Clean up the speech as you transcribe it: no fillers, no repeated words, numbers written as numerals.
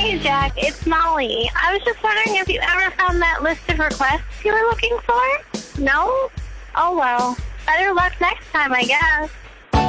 Hey, Jack, it's Molly. I was just wondering if you ever found that list of requests you were looking for? No? Oh, well. Better luck next time, I guess.